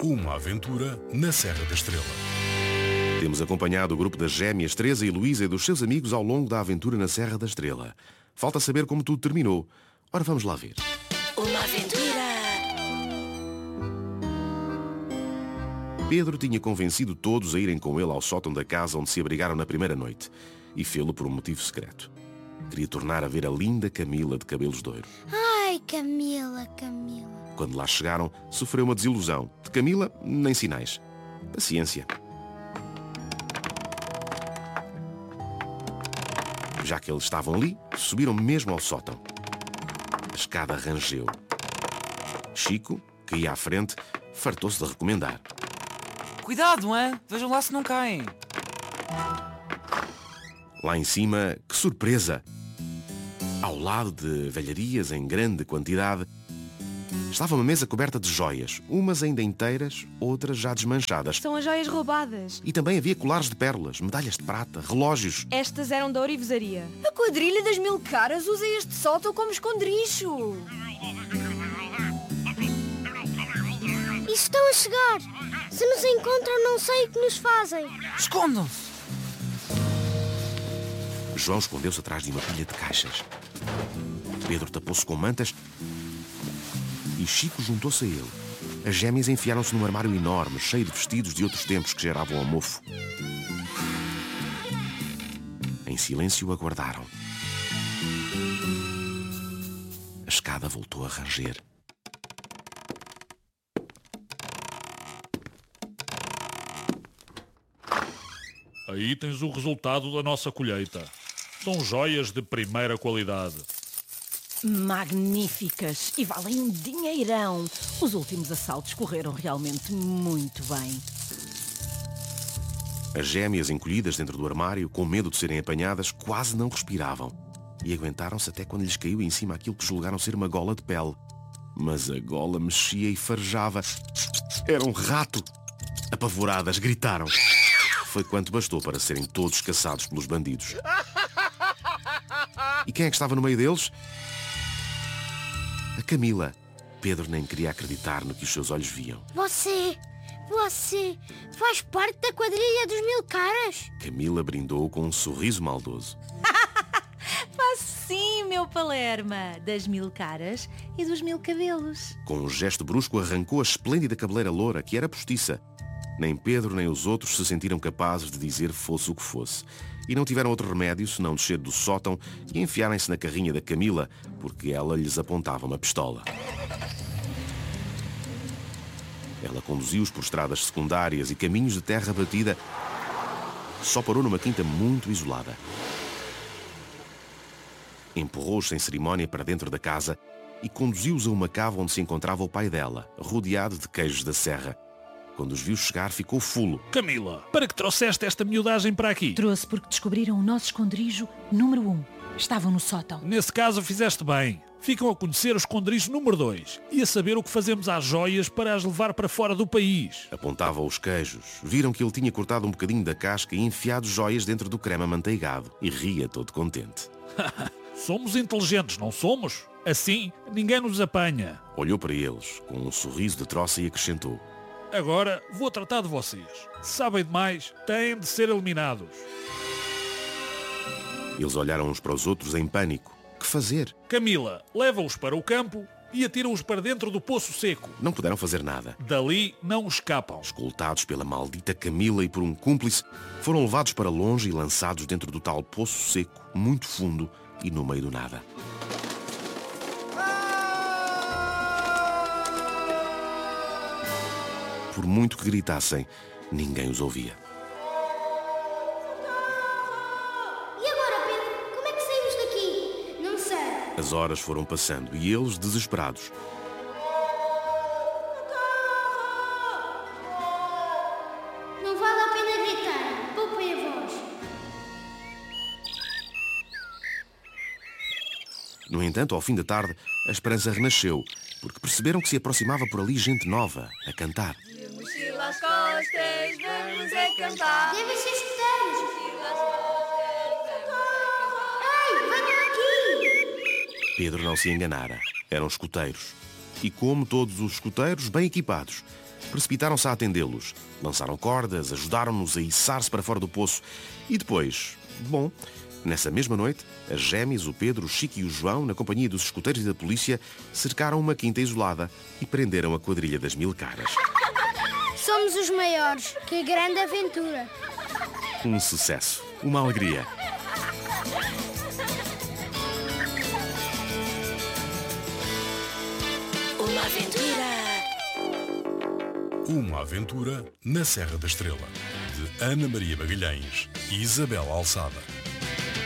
Uma aventura na Serra da Estrela. Temos acompanhado o grupo das gêmeas Teresa e Luísa e dos seus amigos ao longo da aventura na Serra da Estrela. Falta saber como tudo terminou. Ora, vamos lá ver. Uma aventura! Pedro tinha convencido todos a irem com ele ao sótão da casa onde se abrigaram na primeira noite. E fê-lo por um motivo secreto. Queria tornar a ver a linda Camila de cabelos de ouro. Ai, Camila. Quando lá chegaram, sofreu uma desilusão. De Camila, nem sinais. Paciência. Já que eles estavam ali, subiram mesmo ao sótão. A escada rangeu. Chico, que ia à frente, fartou-se de recomendar. Cuidado, hein? Vejam lá se não caem. Lá em cima, que surpresa! Ao lado de velharias em grande quantidade, estava uma mesa coberta de joias, umas ainda inteiras, outras já desmanchadas. São as joias roubadas. E também havia colares de pérolas, medalhas de prata, relógios. Estas eram da ourivesaria. A quadrilha das 1000 caras usa este sótão como esconderijo. E estão a chegar. Se nos encontram, não sei o que nos fazem. Escondam-se! João escondeu-se atrás de uma pilha de caixas. Pedro tapou-se com mantas e Chico juntou-se a ele. As gêmeas enfiaram-se num armário enorme, cheio de vestidos de outros tempos que geravam a mofo. Em silêncio aguardaram. A escada voltou a ranger. Aí tens o resultado da nossa colheita. São joias de primeira qualidade. Magníficas e valem um dinheirão. Os últimos assaltos correram realmente muito bem. As gêmeas, encolhidas dentro do armário, com medo de serem apanhadas, quase não respiravam. E aguentaram-se até quando lhes caiu em cima aquilo que julgaram ser uma gola de pele. Mas a gola mexia e farejava. Era um rato! Apavoradas, gritaram. Foi quanto bastou para serem todos caçados pelos bandidos. E quem é que estava no meio deles? A Camila. Pedro nem queria acreditar no que os seus olhos viam. Você faz parte da quadrilha dos 1000 caras? Camila brindou com um sorriso maldoso. Faço sim, meu Palerma, das 1000 caras e dos 1000 cabelos. Com um gesto brusco arrancou a esplêndida cabeleira loura, que era postiça. Nem Pedro nem os outros se sentiram capazes de dizer fosse o que fosse. E não tiveram outro remédio senão descer do sótão e enfiarem-se na carrinha da Camila, porque ela lhes apontava uma pistola. Ela conduziu-os por estradas secundárias e caminhos de terra batida. Só parou numa quinta muito isolada. Empurrou-os sem cerimónia para dentro da casa e conduziu-os a uma cava onde se encontrava o pai dela, rodeado de queijos da serra. Quando os viu chegar, ficou fulo. Camila, para que trouxeste esta miudagem para aqui? Trouxe porque descobriram o nosso esconderijo número 1. Estavam no sótão. Nesse caso fizeste bem. Ficam a conhecer o esconderijo número 2 e a saber o que fazemos às joias para as levar para fora do país. Apontava aos queijos. Viram que ele tinha cortado um bocadinho da casca e enfiado joias dentro do creme amanteigado. E ria todo contente. Somos inteligentes, não somos? Assim, ninguém nos apanha. Olhou para eles, com um sorriso de troça e acrescentou. Agora vou tratar de vocês. Se sabem demais, têm de ser eliminados. Eles olharam uns para os outros em pânico. Que fazer? Camila, leva-os para o campo e atira-os para dentro do poço seco. Não puderam fazer nada. Dali não escapam. Escoltados pela maldita Camila e por um cúmplice, foram levados para longe e lançados dentro do tal poço seco, muito fundo e no meio do nada. Por muito que gritassem, ninguém os ouvia. E agora, Pedro? Como é que saímos daqui? Não sei. As horas foram passando e eles, desesperados, Não vale a pena gritar. Poupem a voz. No entanto, ao fim da tarde, a esperança renasceu, porque perceberam que se aproximava por ali gente nova, a cantar. Mochila às costas, vamos é cantar. Devem ser escuteiros. Ei, venham aqui! Pedro não se enganara. Eram escuteiros. E como todos os escuteiros, bem equipados. precipitaram-se a atendê-los. Lançaram cordas, ajudaram-nos a içar-se para fora do poço. E depois, bom, nessa mesma noite, as gêmeas, o Pedro, o Chico e o João, na companhia dos escuteiros e da polícia, cercaram uma quinta isolada e prenderam a quadrilha das 1000 caras. Somos os maiores. Que grande aventura. Um sucesso, uma alegria. Uma aventura. Uma aventura na Serra da Estrela, de Ana Maria Magalhães e Isabel Alçada.